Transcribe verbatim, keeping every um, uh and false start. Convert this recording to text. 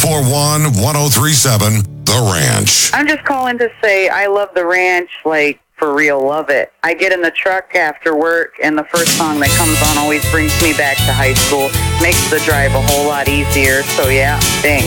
four one, one oh three seven, The Ranch. I'm just calling to say I love The Ranch, like, for real, love it. I get in the truck after work, and the first song that comes on always brings me back to high school. Makes the drive a whole lot easier, so yeah, thanks.